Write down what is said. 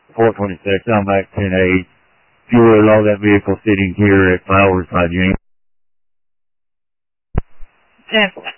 426, I'm back 10-8. Fuel and all that vehicle sitting here at Flowers by James. 10.